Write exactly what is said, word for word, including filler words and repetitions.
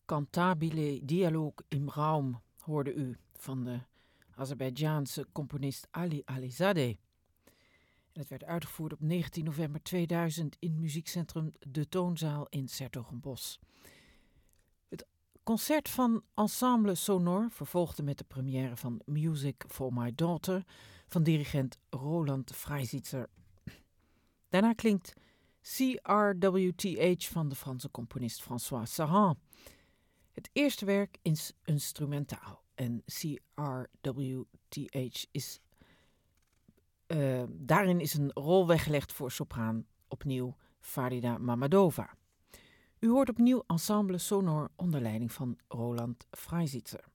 Cantabile Dialoog im Raum hoorde u van de Azerbeidzjaanse componist Ali Alizadeh. En het werd uitgevoerd op negentien november tweeduizend in muziekcentrum De Toonzaal in 's-Hertogenbosch. Het concert van Ensemble Sonor vervolgde met de première van Music for My Daughter van dirigent Roland Freisitzer. Daarna klinkt C R W T H van de Franse componist François Saran. Het eerste werk is instrumentaal en C R W T H is... Uh, daarin is een rol weggelegd voor sopraan, opnieuw Farida Mamadova. U hoort opnieuw Ensemble Sonor onder leiding van Roland Freisitzer.